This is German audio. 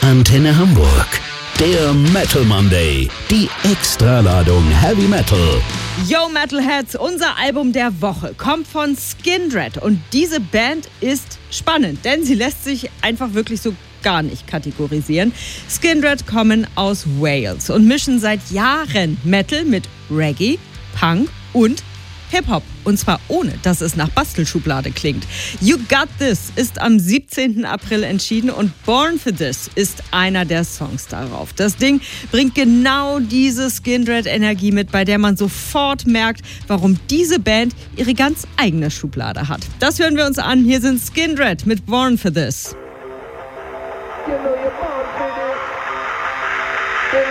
Antenne Hamburg. Der Metal Monday. Die Extraladung Heavy Metal. Yo Metalheads, unser Album der Woche kommt von Skindred und diese Band ist spannend, denn sie lässt sich einfach wirklich so gar nicht kategorisieren. Skindred kommen aus Wales und mischen seit Jahren Metal mit Reggae, Punk und Hip-Hop. Und zwar ohne, dass es nach Bastelschublade klingt. You Got This ist am 17. April entschieden und Born for This ist einer der Songs darauf. Das Ding bringt genau diese Skindred-Energie mit, bei der man sofort merkt, warum diese Band ihre ganz eigene Schublade hat. Das hören wir uns an. Hier sind Skindred mit Born for This.